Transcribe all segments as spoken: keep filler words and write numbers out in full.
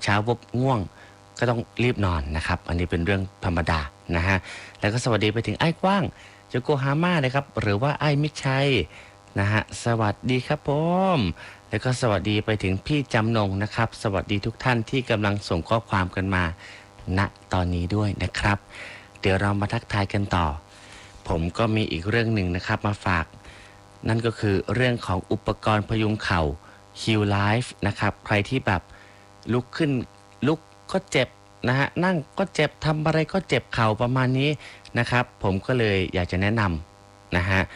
ช้าปุ๊บง่วงก็ต้องรีบนอนนะครับอันนี้เป็นเรื่องธรรมดานะฮะแล้วก็สวัสดีไปถึงไอ้กว้างโยโกฮาม่านะครับหรือว่าไอ้มิชัยนะฮะสวัสดีครับผมแล้วก็สวัสดีไปถึงพี่จำนงนะครับสวัสดีทุกท่านที่กำลังส่งข้อความกันมาณตอนนี้ด้วยนะครับเดี๋ยวเรามาทักทายกันต่อผมก็มีอีกเรื่องหนึ่งนะครับมาฝากนั่นก็คือเรื่องของอุปกรณ์พยุงเข่า Heal Life นะครับใครที่แบบลุกขึ้นลุกก็เจ็บนะฮะนั่งก็เจ็บทำอะไรก็เจ็บเข่าประมาณนี้นะครับผมก็เลยอยากจะแนะนำนะฮะ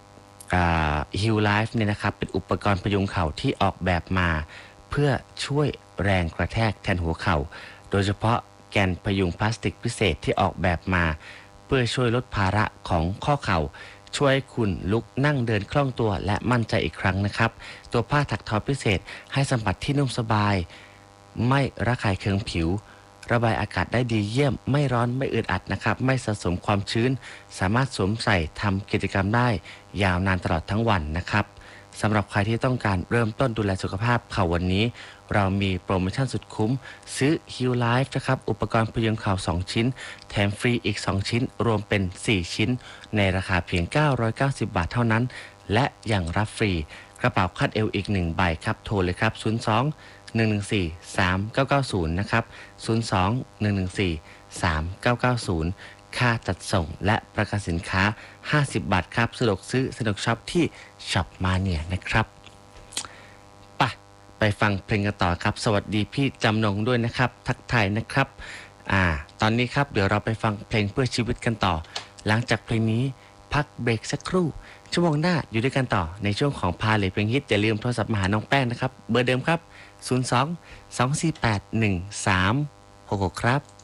Heal Life เนี่ยนะครับเป็นอุปกรณ์พยุงเข่าที่ออกแบบมาเพื่อช่วยแรงกระแทกแทนหัวเข่าโดยเฉพาะแกนพยุงพลาสติกพิเศษที่ออกแบบมาเพื่อช่วยลดภาระของข้อเข่าช่วยคุณลุกนั่งเดินคล่องตัวและมั่นใจอีกครั้งนะครับตัวผ้าถักทอพิเศษให้สัมผัสที่นุ่มสบายไม่ระคายเคืองผิวระบายอากาศได้ดีเยี่ยมไม่ร้อนไม่อึดอัดนะครับไม่สะสมความชื้นสามารถสวมใส่ทำกิจกรรมได้ยาวนานตลอดทั้งวันนะครับสำหรับใครที่ต้องการเริ่มต้นดูแลสุขภาพเข่าวันนี้เรามีโปรโมชั่นสุดคุ้มซื้อ Heal Life นะครับอุปกรณ์พยุงเข่าสองชิ้นแถมฟรีอีกสองชิ้นรวมเป็นสี่ชิ้นในราคาเพียงเก้าร้อยเก้าสิบบาทเท่านั้นและยังรับฟรีกระเป๋าคาดเอวอีกหนึ่งใบครับโทรเลยครับศูนย์ สอง หนึ่ง หนึ่ง สี่ สาม เก้า เก้า ศูนย์นะครับศูนย์ สอง หนึ่ง หนึ่ง สี่ สาม เก้า เก้า ศูนย์ค่าจัดส่งและประกันสินค้าห้าสิบบาทครับสะดวกซื้อสะดวกช็อปที่ช็อปมาเนี่ยนะครับไปไปฟังเพลงกันต่อครับสวัสดีพี่จำนงด้วยนะครับทักทายนะครับอ่าตอนนี้ครับเดี๋ยวเราไปฟังเพลงเพื่อชีวิตกันต่อหลังจากเพลงนี้พักเบรกสักครู่ชั่วโมงหน้าอยู่ด้วยกันต่อในช่วงของพาเลทเพลงฮิตอย่าลืมโทรศัพท์มาหาน้องแป้งนะครับเบอร์เดิมครับศูนย์ สอง สอง สี่ แปด หนึ่ง สาม หก หกครับ